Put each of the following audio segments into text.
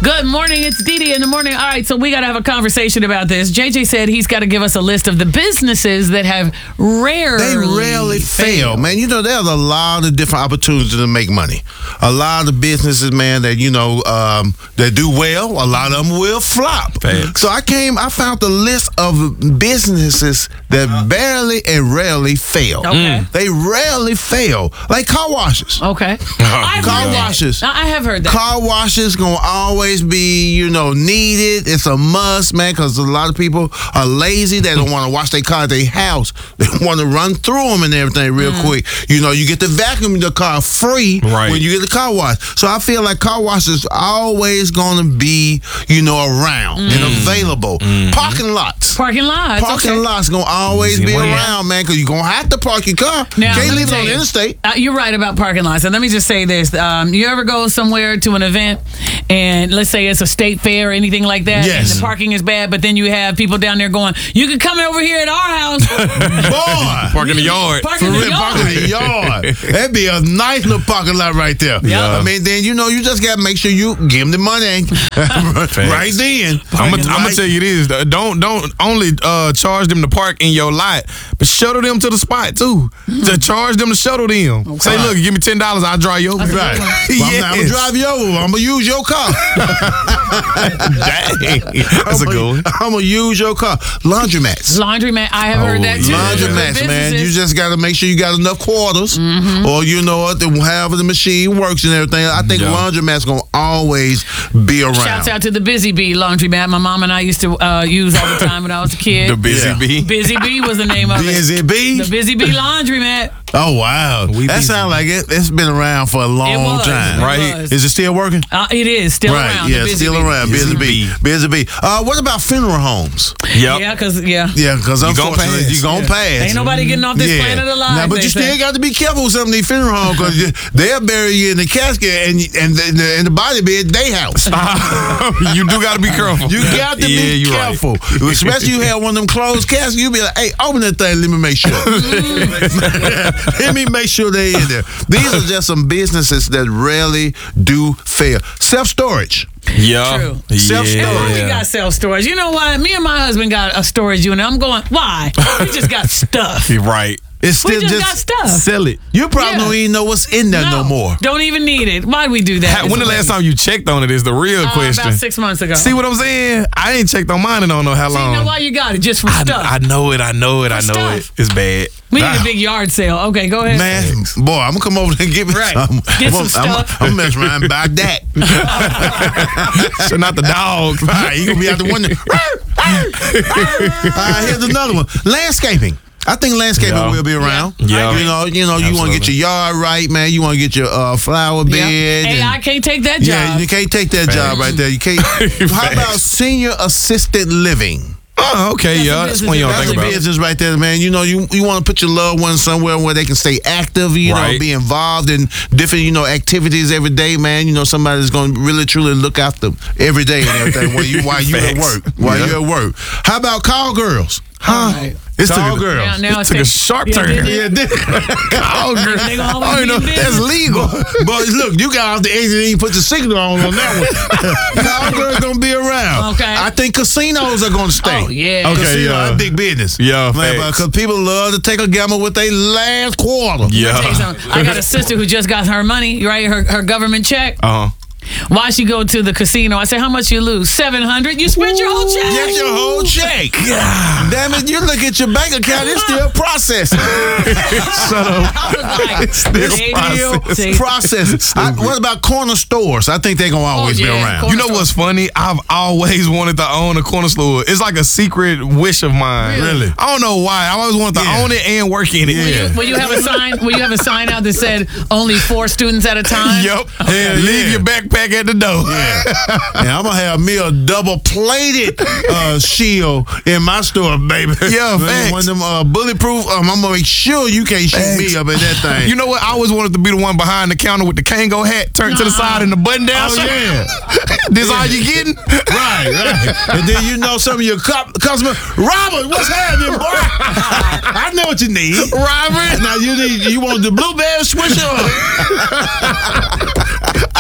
Good morning. It's Dee in the morning. All right, so we got to have a conversation about this. JJ said he's got to give us a list of the businesses that have rarely fail. Man, you know, there's a lot of different opportunities to make money. A lot of businesses, man, that, you know, that do well, a lot of them will flop. Thanks. So I found the list of businesses that barely and rarely fail. Okay. They rarely fail. Like car washes. Okay. Car washes. I have heard that. Car washes gonna always be, you know, needed. It's a must, man, because a lot of people are lazy. They don't want to wash their car at their house. They want to run through them and everything real quick. You know, you get to vacuum the car free when you get the car wash. So I feel like car washes always gonna be, you know, around and available. Parking lots. Parking lots Gonna always be around, man, because you're gonna have to park your car. Now, Can't leave it on the interstate. You're right about parking lots. And let me just say this. You ever go somewhere to an event and let's say it's a state fair or anything like that, and the parking is bad, but then you have people down there going, you can come over here at our house. Boy! Park in the yard. Park in the yard. That'd be a nice little parking lot right there. Yeah. I mean, then, you know, you just got to make sure you give them the money right then. I'm gonna tell you this: don't only charge them to park in your lot, but shuttle them to the spot too. To charge them to shuttle them. Okay. Say, look, give me $10, I'll drive you over. Right. Well, I'm gonna drive you over. I'm gonna use your car. Dang, that's a good one. I'm gonna use your car. Laundromats. I have heard that too. Laundromats, man. You just got to make sure you got enough quarters, or you know what, however the machine works and everything. I think laundromats gonna always be around. Shouts out to the Busy Bee laundromat. My mom and I used to use all the time when I was a kid. The Busy Bee. Busy Bee was the name of it. Busy Bee. The Busy Bee laundromat. Oh wow, that sounds like it's been around for a long time, right? Is it still working? It is still around. Yeah, still around. Busy Bee. What about funeral homes? Yeah, because unfortunately you're gonna pass. Ain't nobody getting off this planet alive. Now, but you still got to be careful with some of these funeral homes because they'll bury you in the casket and the body bed they house. You do got to be careful. You got to be careful, especially you have one of them closed caskets. You be like, hey, open that thing. Let me make sure. Let me make sure they're in there. These are just some businesses that rarely do fail. Self-storage. Yeah. True. Self-storage. We got self-storage. You know what? Me and my husband got a storage unit. I'm going, why? We just got stuff. Right. It's still we just got stuff. Sell it. You probably don't even know what's in there no more. Don't even need it. Why'd we do that? When the last time you checked on it is the real question. About 6 months ago. See what I'm saying? I ain't checked on mine in I don't know how long. You know why you got it? Just for stuff. I know it. It's bad. We need a big yard sale. Okay, go ahead. Man, boy, I'm going to come over there and get me some. Get some stuff. I'm messing around by that. So not the dog. Right, you going to be out the window. Here's another one. Landscaping. I think landscaping will be around. Yeah. You know, you want to get your yard right, man. You want to get your flower bed. Hey, I can't take that job. Yeah, you can't take that job right there. You can't. How about senior assisted living? Oh, okay, that's one you don't think about. That's a business right there, man. You know, you want to put your loved ones somewhere where they can stay active, you know, be involved in different, activities every day, man. You know, somebody's going to really, truly look after them every day and everything while you at work. While you're at work. How about call girls? It's call girls. Now it took a sharp turn. Call girls. That's legal. But look, you got off the exit and you put the signal on that one. Call girls gonna be around. Okay. I think casinos are gonna stay. Oh yeah. Okay, that's big business. Yeah, because people love to take a gamble with their last quarter. Yeah. I got a sister who just got her money, right? Her government check. Why she go to the casino? I said, how much you lose? $700. You spent your whole check. Get your whole check. God. Damn it! You look at your bank account; it's still processing. Still processing. What about corner stores? I think they're gonna always be around. You know what's funny? I've always wanted to own a corner store. It's like a secret wish of mine. Really? I don't know why. I always wanted to own it and work in it. Will you have a sign? Will you have a sign out that said only 4 students at a time? Yep. Leave your backpack at the door. And I'm gonna have me a double-plated shield in my store, baby. Yeah, facts. One of them bulletproof. I'm gonna make sure you can't shoot me up in that thing. You know what? I always wanted to be the one behind the counter with the Kango hat turned to the side and the button down. Oh yeah. This all you getting? Right. And then some of your customers, Robert, what's happening, boy? I know what you need, Robert. Now you want the blueberry swisher.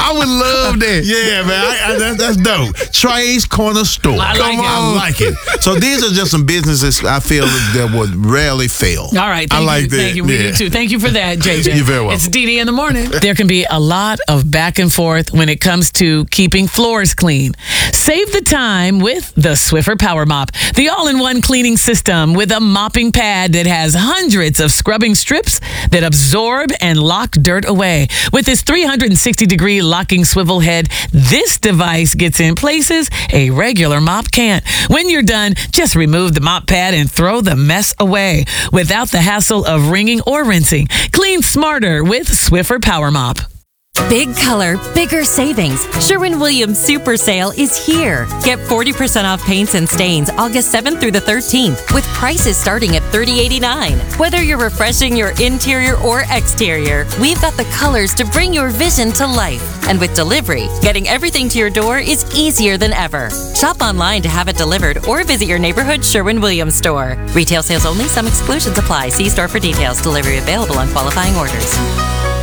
I would love that. Yeah, man, that's dope. Trey's Corner Store. I like it. So these are just some businesses I feel that would rarely fail. All right. I like that. Thank you. We do too. Thank you for that, JJ. You're very welcome. It's DD in the morning. There can be a lot of back and forth when it comes to keeping floors clean. Save the time with the Swiffer Power Mop, the all-in-one cleaning system with a mopping pad that has hundreds of scrubbing strips that absorb and lock dirt away. With its 360-degree locking swivel head, this device gets in places a regular mop can't. When you're done, just remove the mop pad and throw the mess away without the hassle of wringing or rinsing. Clean smarter with Swiffer Power Mop. Big color, bigger savings. Sherwin-Williams Super Sale is here. Get 40% off paints and stains August 7th through the 13th with prices starting at $30.89. Whether you're refreshing your interior or exterior, we've got the colors to bring your vision to life. And with delivery, getting everything to your door is easier than ever. Shop online to have it delivered or visit your neighborhood Sherwin-Williams store. Retail sales only. Some exclusions apply. See store for details. Delivery available on qualifying orders.